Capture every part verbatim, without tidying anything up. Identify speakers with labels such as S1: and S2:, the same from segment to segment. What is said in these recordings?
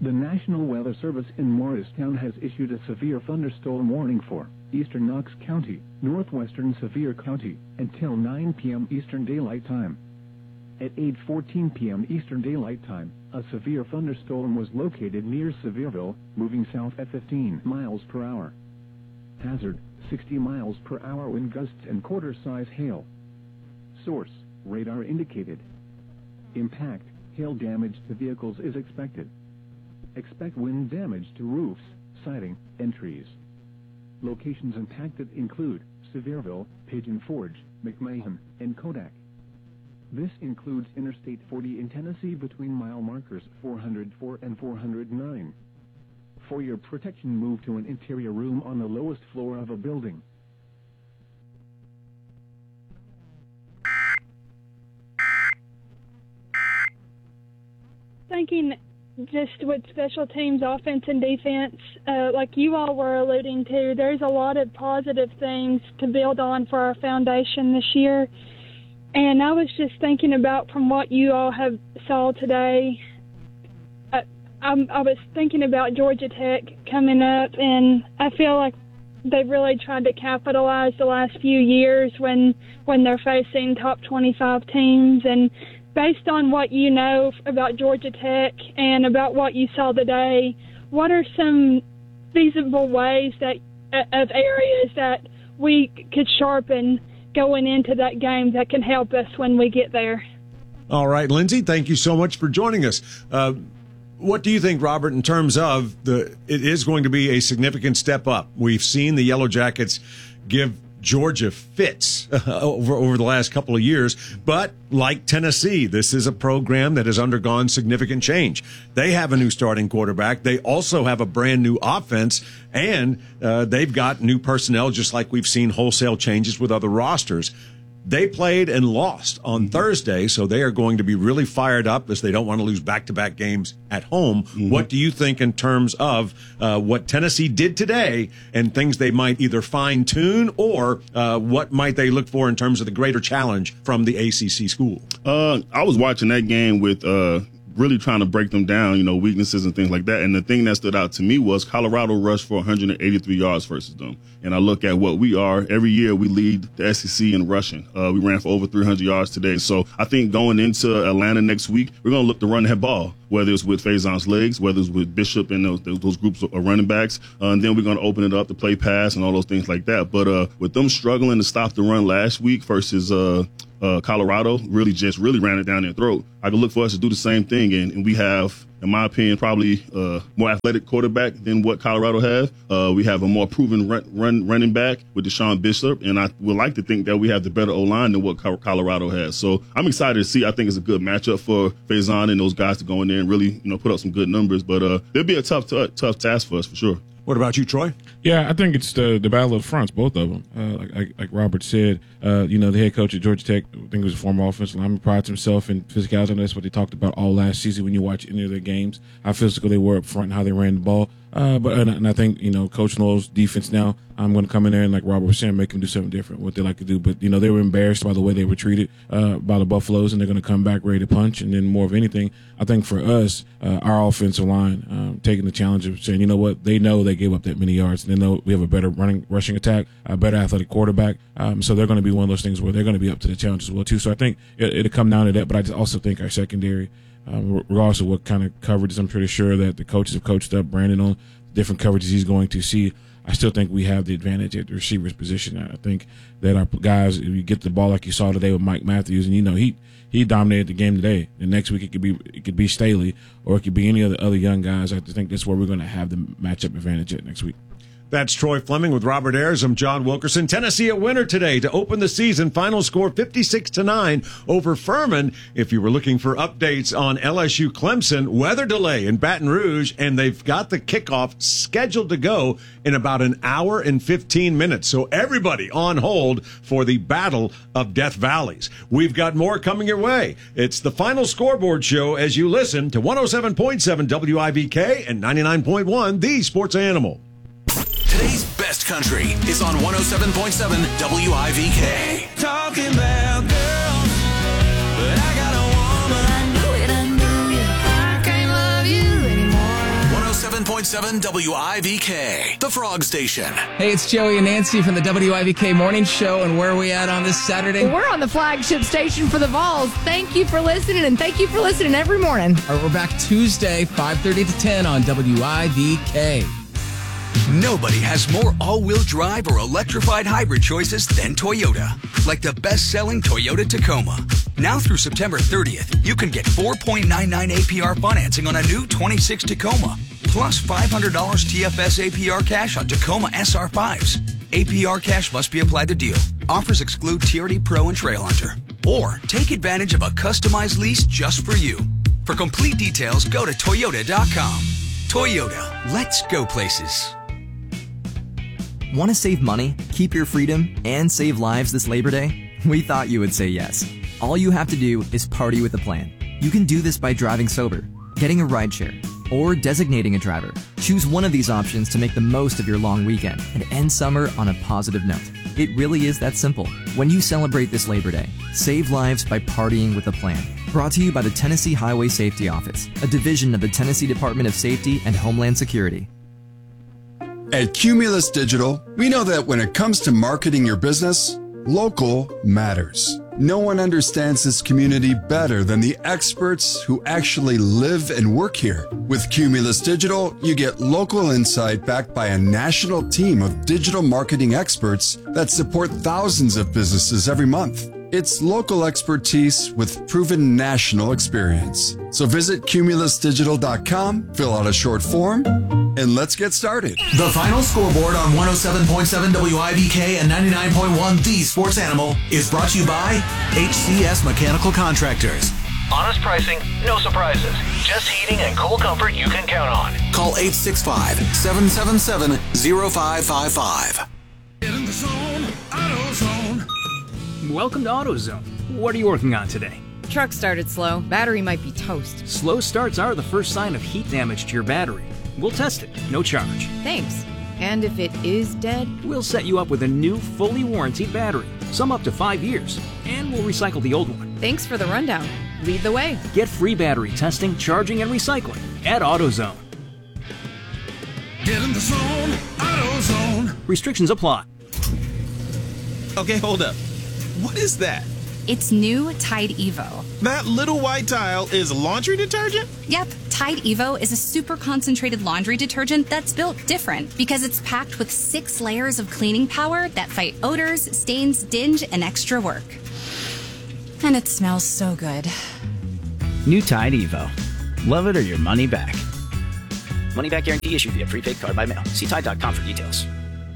S1: The National Weather Service in Morristown has issued a severe thunderstorm warning for eastern Knox County, northwestern Sevier County, until nine p.m. Eastern Daylight Time. At eight fourteen p.m. Eastern Daylight Time, a severe thunderstorm was located near Sevierville, moving south at fifteen miles per hour. Hazard, sixty miles per hour wind gusts and quarter-size hail. Source, radar indicated. Impact, hail damage to vehicles is expected. Expect wind damage to roofs, siding, and trees. Locations impacted include Sevierville, Pigeon Forge, McMahon, and Kodak. This includes Interstate forty in Tennessee between mile markers four hundred four and four hundred nine. For your protection, move to an interior room on the lowest floor of a building.
S2: Thinking just with special teams, offense and defense, uh, like you all were alluding to, there's a lot of positive things to build on for our foundation this year. And I was just thinking about from what you all have saw today, uh, I'm, I was thinking about Georgia Tech coming up, and I feel like they've really tried to capitalize the last few years when when they're facing top twenty-five teams. And based on what you know about Georgia Tech and about what you saw today, what are some feasible ways that of areas that we could sharpen going into that game that can help us when we get there?
S3: All right, Lindsay, thank you so much for joining us. Uh, what do you think, Robert, in terms of the, it is going to be a significant step up. We've seen the Yellow Jackets give Georgia fits uh, over, over the last couple of years. But like Tennessee, this is a program that has undergone significant change. They have a new starting quarterback. They also have a brand new offense, and uh, they've got new personnel, just like we've seen wholesale changes with other rosters. They played and lost on mm-hmm. Thursday, so they are going to be really fired up as they don't want to lose back-to-back games at home. Mm-hmm. What do you think in terms of uh, what Tennessee did today and things they might either fine-tune, or uh, what might they look for in terms of the greater challenge from the A C C school?
S4: Uh, I was watching that game with uh, really trying to break them down, you know, weaknesses and things like that. And the thing that stood out to me was Colorado rushed for one hundred eighty-three yards versus them. And I look at what we are. Every year we lead the S E C in rushing. Uh, we ran for over three hundred yards today. So I think going into Atlanta next week, we're going to look to run that ball, whether it's with Faison's legs, whether it's with Bishop and those, those groups of running backs. Uh, and then we're going to open it up to play pass and all those things like that. But uh, with them struggling to stop the run last week versus uh, uh, Colorado, really just really ran it down their throat. I can look for us to do the same thing. And, and we have, in my opinion, probably a more athletic quarterback than what Colorado has. Uh, we have a more proven run, run running back with Deshaun Bishop, and I would like to think that we have the better O-line than what Colorado has. So I'm excited to see. I think it's a good matchup for Faison and those guys to go in there and really, you know, put up some good numbers. But uh, it'll be a tough, t- tough task for us for sure.
S3: What about you, Troy?
S5: Yeah, I think it's the the battle of the fronts, both of them. Uh, like, like like Robert said, uh, you know, the head coach at Georgia Tech, I think he was a former offensive lineman, prides himself in physicality, and that's what they talked about all last season when you watch any of their games, how physical they were up front and how they ran the ball. Uh, but and, and I think, you know, Coach Knowles' defense now, I'm going to come in there and, like Robert was saying, make them do something different, what they like to do. But, you know, they were embarrassed by the way they were treated uh, by the Buffaloes, and they're going to come back ready to punch. And then more of anything, I think for us, uh, our offensive line, um, taking the challenge of saying, you know what, they know they gave up that many yards. They know we have a better running rushing attack, a better athletic quarterback. Um, so they're going to be one of those things where they're going to be up to the challenge as well, too. So I think it, it'll come down to that. But I just also think our secondary, um, regardless of what kind of coverages, I'm pretty sure that the coaches have coached up Brandon on different coverages he's going to see. I still think we have the advantage at the receiver's position. I think that our guys, if you get the ball like you saw today with Mike Matthews, and you know he he dominated the game today. And next week it could be it could be Staley, or it could be any of the other young guys. I think that's where we're going to have the matchup advantage at next week.
S3: That's Troy Fleming with Robert Ayers. I'm John Wilkerson. Tennessee a winner today to open the season. Final score fifty-six to nine over Furman. If you were looking for updates on L S U Clemson, weather delay in Baton Rouge, and they've got the kickoff scheduled to go in about an hour and fifteen minutes. So everybody on hold for the Battle of Death Valleys. We've got more coming your way. It's the Final Scoreboard Show as you listen to one oh seven point seven W I V K and ninety-nine point one The Sports Animal.
S6: Today's best country is on one oh seven point seven W I V K.
S7: Talking about girls, but I got a woman. I knew it, I knew it. I can't love you anymore.
S6: seven point seven W I V K, the Frog Station.
S8: Hey, it's Joey and Nancy from the W I V K Morning Show, and where are we at on this Saturday?
S9: We're on the flagship station for the Vols. Thank you for listening, and thank you for listening every morning.
S8: All right, we're back Tuesday, five thirty to ten on W I V K.
S10: Nobody has more all-wheel drive or electrified hybrid choices than Toyota. Like the best-selling Toyota Tacoma. Now through September thirtieth, you can get four point nine nine A P R financing on a new twenty-six Tacoma. Plus five hundred dollars T F S A P R cash on Tacoma S R fives. A P R cash must be applied to deal. Offers exclude T R D Pro and Trail Hunter. Or take advantage of a customized lease just for you. For complete details, go to Toyota dot com. Toyota, let's go places.
S11: Want to save money, keep your freedom, and save lives this Labor Day? We thought you would say yes. All you have to do is party with a plan. You can do this by driving sober, getting a rideshare, or designating a driver. Choose one of these options to make the most of your long weekend and end summer on a positive note. It really is that simple. When you celebrate this Labor Day, save lives by partying with a plan. Brought to you by the Tennessee Highway Safety Office, a division of the Tennessee Department of Safety and Homeland Security.
S12: At Cumulus Digital, we know that when it comes to marketing your business, local matters. No one understands this community better than the experts who actually live and work here. With Cumulus Digital, you get local insight backed by a national team of digital marketing experts that support thousands of businesses every month. It's local expertise with proven national experience. So visit Cumulus Digital dot com, fill out a short form, and let's get started.
S6: The final scoreboard on one oh seven point seven W I V K and ninety-nine point one The Sports Animal is brought to you by H C S Mechanical Contractors.
S13: Honest pricing, no surprises. Just heating and cool comfort you can count on.
S6: Call eight six five, seven seven seven, zero five five five.
S7: Get in the zone, AutoZone.
S14: Welcome to AutoZone. What are you working on today?
S9: Truck started slow. Battery might be toast.
S14: Slow starts are the first sign of heat damage to your battery. We'll test it, no charge.
S9: Thanks. And if it is dead?
S14: We'll set you up with a new, fully warranted battery, some up to five years, and we'll recycle the old one.
S9: Thanks for the rundown. Lead the way.
S14: Get free battery testing, charging, and recycling at AutoZone.
S7: Get in the zone, AutoZone.
S14: Restrictions apply.
S15: Okay, hold up. What is that?
S16: It's new Tide Evo.
S15: That little white tile is laundry detergent?
S16: Yep, Tide Evo is a super concentrated laundry detergent that's built different because it's packed with six layers of cleaning power that fight odors, stains, dinge, and extra work. And it smells so good.
S17: New Tide Evo. Love it or your money back. Money back guarantee issued via prepaid card by mail. See Tide dot com for details.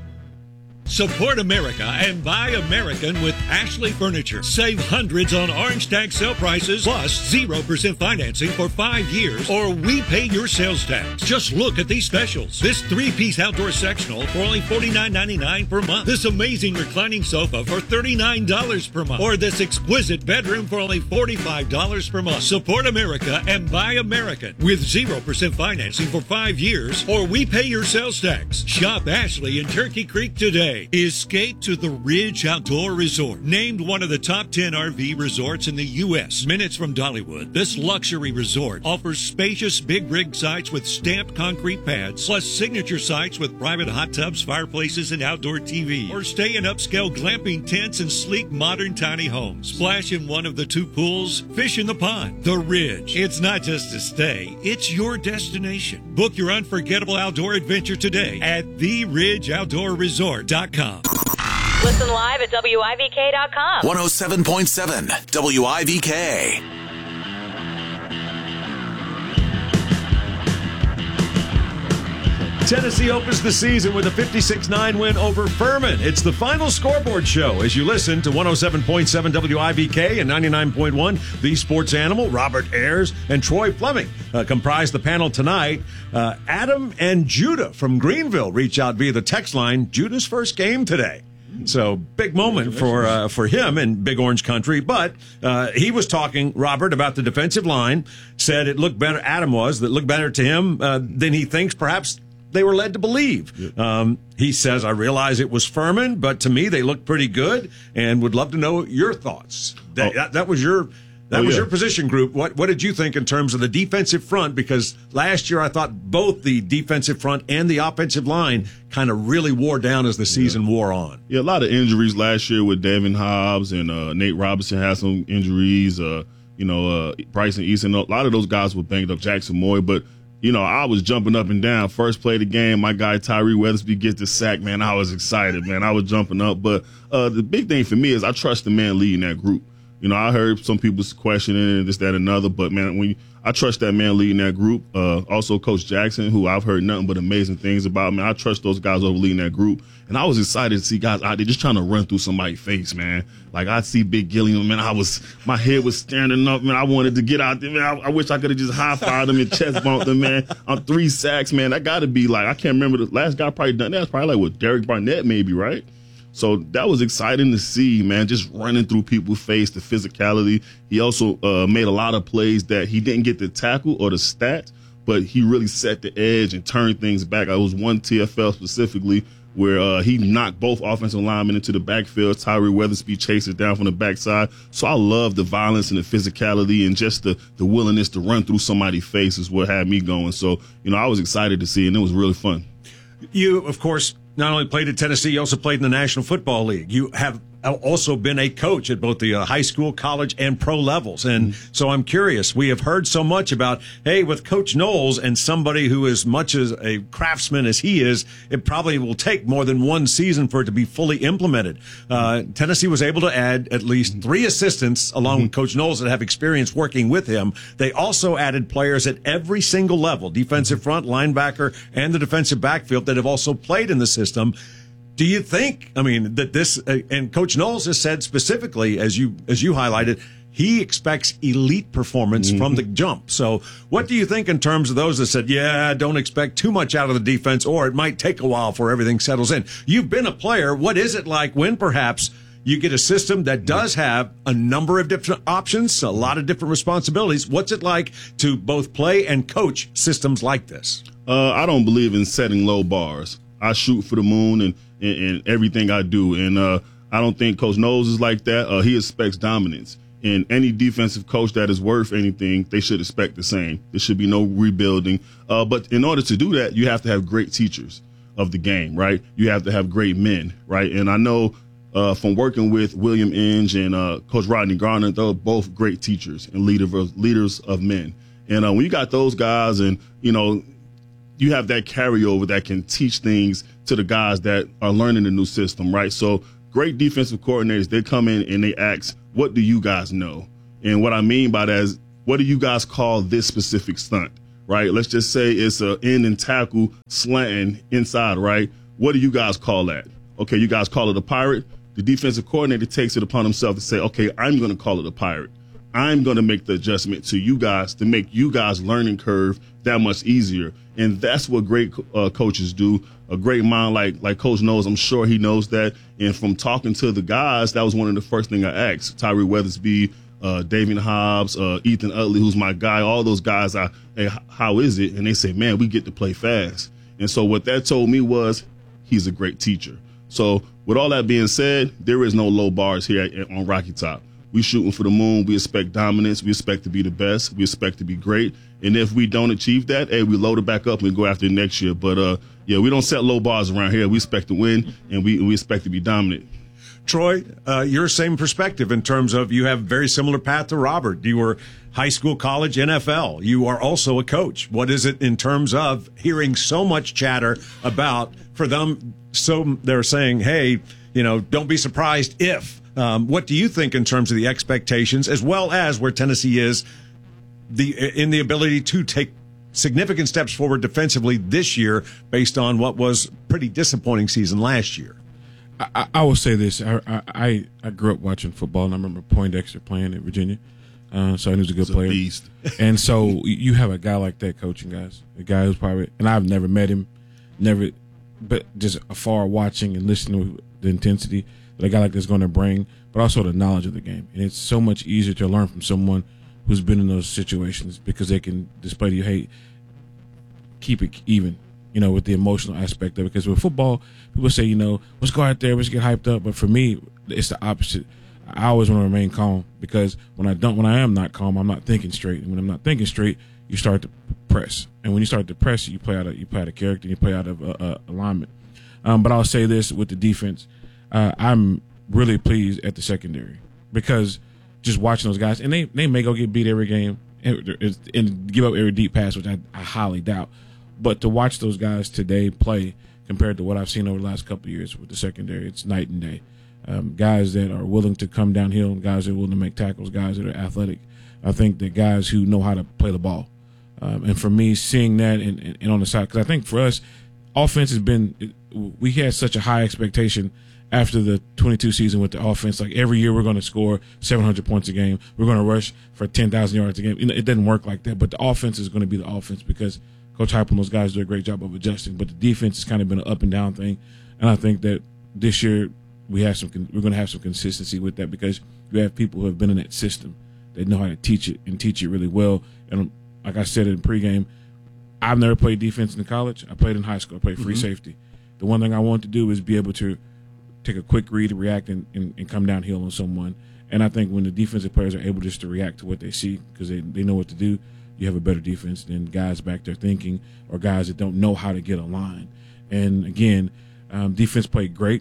S18: Support America and buy American with Ashley Furniture. Save hundreds on orange tag sale prices plus zero percent financing for five years or we pay your sales tax. Just look at these specials. This three-piece outdoor sectional for only forty-nine ninety-nine per month. This amazing reclining sofa for thirty-nine dollars per month. Or this exquisite bedroom for only forty-five dollars per month. Support America and buy American with zero percent financing for five years or we pay your sales tax. Shop Ashley in Turkey Creek today. Escape to the Ridge Outdoor Resort. Named one of the top ten R V resorts in the U S Minutes from Dollywood, this luxury resort offers spacious big rig sites with stamped concrete pads, plus signature sites with private hot tubs, fireplaces, and outdoor T V. Or stay in upscale glamping tents and sleek modern tiny homes. Splash in one of the two pools, fish in the pond. The Ridge. It's not just a stay, it's your destination. Book your unforgettable outdoor adventure today at the ridge outdoor resort dot com.
S19: Listen live at W I V K dot com.
S6: one oh seven point seven W I V K.
S3: Tennessee opens the season with a fifty-six nine win over Furman. It's the final scoreboard show as you listen to one oh seven point seven W I V K and ninety-nine point one The Sports Animal. Robert Ayers and Troy Fleming uh, comprise the panel tonight. Uh, Adam and Judah from Greenville reach out via the text line. Judah's first game today. So big moment for uh, for him in Big Orange Country. But uh, he was talking, Robert, about the defensive line, said it looked better, Adam was, that it looked better to him uh, than he thinks perhaps they were led to believe. Um, he says, I realize it was Furman, but to me they looked pretty good and would love to know your thoughts. That,
S4: oh.
S3: that, that was your That
S4: Oh,
S3: was
S4: yeah.
S3: your position group. What what did you think in terms of the defensive front? Because last year I thought both the defensive front and the offensive line kind of really wore down as the season
S4: Yeah.
S3: wore on.
S4: Yeah, a lot of injuries last year with Devin Hobbs and uh, Nate Robinson had some injuries. Uh, you know, uh, Bryson Easton, a lot of those guys were banged up. Jackson Moy, but you know, I was jumping up and down. First play of the game, my guy Tyree Weathersby gets the sack. Man, I was excited. Man, I was jumping up. But uh, the big thing for me is I trust the man leading that group. You know, I heard some people questioning this, that, and another, but man, when you, I trust that man leading that group. Uh, also, Coach Jackson, who I've heard nothing but amazing things about. Man, I trust those guys over leading that group, and I was excited to see guys out there just trying to run through somebody's face, man. Like I see Big Gilliam, man. I was my head was standing up, man. I wanted to get out there, man. I, I wish I could have just high fived him and chest bumped him, man. On three sacks, man. That got to be like I can't remember the last guy probably done that. It's probably like what Derek Barnett, maybe, right? So that was exciting to see, man, just running through people's face, the physicality. He also uh, made a lot of plays that he didn't get the tackle or the stat, but he really set the edge and turned things back. I was one T F L specifically where uh, he knocked both offensive linemen into the backfield. Tyree Weathersby chased it down from the backside. So I love the violence and the physicality and just the, the willingness to run through somebody's face is what had me going. So, you know, I was excited to see, and it was really fun.
S3: You, of course, not only played at Tennessee, you also played in the National Football League. You have also been a coach at both the uh, high school, college, and pro levels. And mm-hmm. so I'm curious, we have heard so much about, hey, with Coach Knowles and somebody who is much as a craftsman as he is, it probably will take more than one season for it to be fully implemented. Uh, Tennessee was able to add at least three assistants along mm-hmm. with Coach Knowles that have experience working with him. They also added players at every single level, defensive front, linebacker, and the defensive backfield that have also played in the system. Do you think, I mean, that this, uh, and Coach Knowles has said specifically, as you as you highlighted, he expects elite performance mm-hmm. from the jump. So what do you think in terms of those that said, yeah, don't expect too much out of the defense, or it might take a while before everything settles in? You've been a player. What is it like when perhaps you get a system that does have a number of different options, a lot of different responsibilities? What's it like to both play and coach systems like this?
S4: Uh, I don't believe in setting low bars. I shoot for the moon and In, in everything I do. And uh, I don't think Coach Knowles is like that. Uh, he expects dominance. And any defensive coach that is worth anything, they should expect the same. There should be no rebuilding. Uh, but in order to do that, you have to have great teachers of the game, right? You have to have great men, right? And I know uh, from working with William Inge and uh, Coach Rodney Garner, they're both great teachers and leader of, leaders of men. And uh, when you got those guys and, you know, you have that carryover that can teach things to the guys that are learning the new system, right? So great defensive coordinators, they come in and they ask, what do you guys know? And what I mean by that is, what do you guys call this specific stunt, right? Let's just say it's a end and tackle slanting inside, right? What do you guys call that? Okay, you guys call it a pirate. The defensive coordinator takes it upon himself to say, okay, I'm going to call it a pirate. I'm going to make the adjustment to you guys to make you guys' learning curve that much easier. And that's what great uh, coaches do. A great mind like like Coach Knowles, I'm sure he knows that. And from talking to the guys, that was one of the first things I asked. Tyree Weathersby, uh, Davian Hobbs, uh, Ethan Utley, who's my guy, all those guys, I, hey, how is it? And they say, man, we get to play fast. And so what that told me was he's a great teacher. So with all that being said, there is no low bars here at, on Rocky Top. We shooting for the moon. We expect dominance. We expect to be the best. We expect to be great. And if we don't achieve that, hey, we load it back up and go after it next year. But, uh, yeah, we don't set low bars around here. We expect to win, and we we expect to be dominant.
S3: Troy, uh, your same perspective in terms of you have a very similar path to Robert. You were high school, college, N F L. You are also a coach. What is it in terms of hearing so much chatter about, for them, so they're saying, hey, you know, don't be surprised if. Um, what do you think in terms of the expectations, as well as where Tennessee is the in the ability to take significant steps forward defensively this year based on what was pretty disappointing season last year?
S5: I, I will say this. I, I I grew up watching football, and I remember Poindexter playing at Virginia. Uh, so he was a good
S4: He's
S5: player.
S4: A beast.
S5: And so you have a guy like that coaching guys, a guy who's probably, and I've never met him, never, but just afar watching and listening to the intensity that a guy like that's going to bring, but also the knowledge of the game. And it's so much easier to learn from someone who's been in those situations because they can display to you, hey, keep it even, you know, with the emotional aspect of it. Because with football, people say, you know, let's go out there, let's get hyped up. But for me, it's the opposite. I always want to remain calm, because when I don't, when I am not calm, I'm not thinking straight. And when I'm not thinking straight, you start to press. And when you start to press, you play out of you play out of character, you play out of uh, uh, alignment. Um, but I'll say this with the defense, uh, I'm really pleased at the secondary, because just watching those guys, and they, they may go get beat every game and, and give up every deep pass, which I, I highly doubt. But to watch those guys today play compared to what I've seen over the last couple of years with the secondary, it's night and day. Um, guys that are willing to come downhill, guys that are willing to make tackles, guys that are athletic. I think that guys who know how to play the ball. Um, and for me, seeing that and, and, and on the side, because I think for us, offense has been, we had such a high expectation after the twenty-two season with the offense. Like every year we're going to score seven hundred points a game. We're going to rush for ten thousand yards a game. It doesn't work like that, but the offense is going to be the offense, because Coach Hype and those guys do a great job of adjusting. But the defense has kind of been an up and down thing. And I think that this year we have some, we're going to have some consistency with that, because you have people who have been in that system. They know how to teach it and teach it really well. And like I said in pregame, I've never played defense in college. I played in high school. I played free mm-hmm. safety. The one thing I want to do is be able to take a quick read, react, and, and, and come downhill on someone. And I think when the defensive players are able just to react to what they see, because they, they know what to do, you have a better defense than guys back there thinking, or guys that don't know how to get a line. And, again, um, defense played great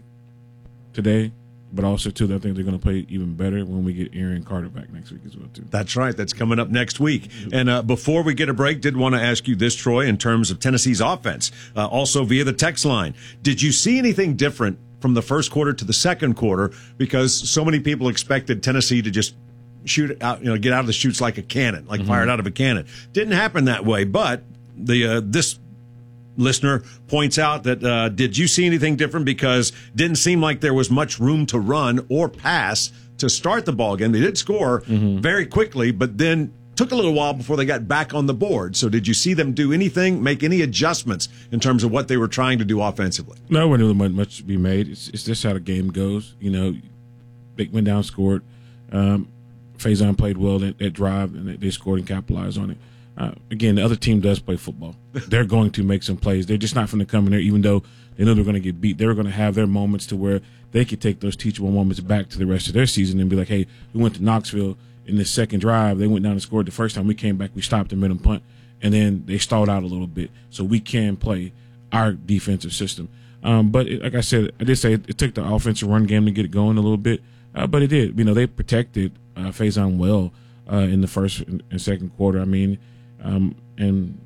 S5: today, but also, too, I think they're going to play even better when we get Aaron Carter back next week as well, too.
S3: That's right. That's coming up next week. And uh, before we get a break, did want to ask you this, Troy, in terms of Tennessee's offense, uh, also via the text line. Did you see anything different from the first quarter to the second quarter? Because so many people expected Tennessee to just shoot out, you know, get out of the chutes like a cannon, like mm-hmm. fired out of a cannon. Didn't happen that way, but the uh, this listener points out that uh, did you see anything different? Because didn't seem like there was much room to run or pass to start the ball game. They did score mm-hmm. very quickly, but then took a little while before they got back on the board. So did you see them do anything, make any adjustments in terms of what they were trying to do offensively?
S5: No, there wasn't much to be made. It's, it's just how the game goes. You know, they went down, scored. Um, Faison played well at, at drive, and they, they scored and capitalized on it. Uh, again, the other team does play football. They're going to make some plays. They're just not going to come in there, even though they know they're going to get beat. They're going to have their moments to where they could take those teachable moments back to the rest of their season and be like, hey, we went to Knoxville in this second drive. They went down and scored the first time. We came back, we stopped and made them punt, and then they stalled out a little bit. So we can play our defensive system. Um, but it, like I said, I did say it, it took the offensive run game to get it going a little bit, uh, but it did. You know, they protected uh, Faison well uh, in the first and, and second quarter. I mean, um, and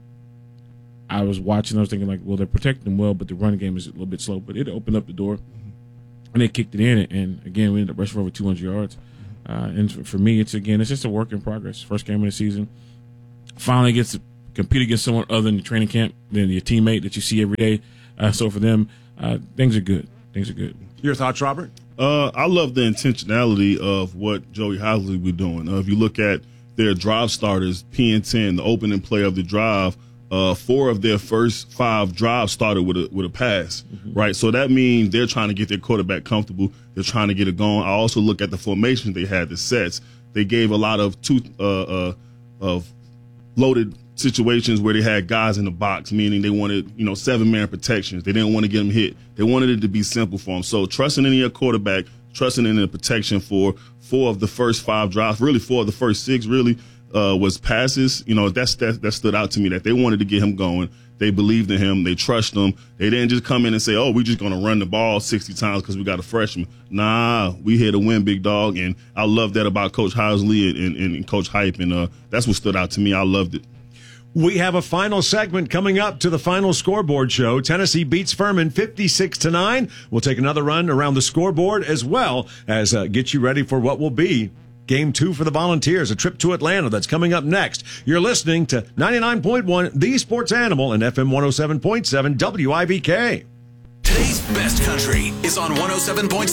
S5: I was watching, I was thinking like, well, they're protecting them well, but the run game is a little bit slow. But it opened up the door, and they kicked it in, and again, we ended up rushing for over two hundred yards. Uh, and for me, it's again, it's just a work in progress. First game of the season, finally gets to compete against someone other than the training camp, than your teammate that you see every day. Uh, so for them, uh, things are good. Things are good.
S3: Your thoughts, Robert?
S4: Uh, I love the intentionality of what Joey Housley was doing. Uh, if you look at their drive starters, P and ten, the opening play of the drive, uh, four of their first five drives started with a with a pass, mm-hmm. right? So that means they're trying to get their quarterback comfortable. They're trying to get it going. I also look at the formation they had, the sets. They gave a lot of two uh, uh, of loaded situations where they had guys in the box, meaning they wanted, you know, seven-man protections. They didn't want to get them hit. They wanted it to be simple for them. So trusting in your quarterback, trusting in the protection for four of the first five drives, really four of the first six, really, uh, was passes. You know, that's, that, that stood out to me, that they wanted to get him going. They believed in him. They trust him. They didn't just come in and say, oh, we're just going to run the ball sixty times because we got a freshman. Nah, we here to win, big dog. And I love that about Coach Housley and, and, and Coach Hype. And uh, that's what stood out to me. I loved it.
S3: We have a final segment coming up to the final scoreboard show. Tennessee beats Furman fifty-six to nine. We'll take another run around the scoreboard as well as uh, get you ready for what will be game two for the Volunteers, a trip to Atlanta that's coming up next. You're listening to ninety-nine point one The Sports Animal and F M one oh seven point seven W I V K.
S6: Today's best country is on one oh seven point seven